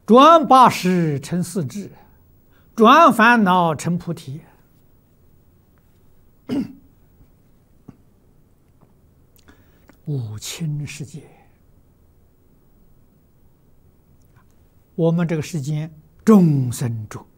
转八识成四智，转烦恼成菩提。五清世界，我们这个世间众生住，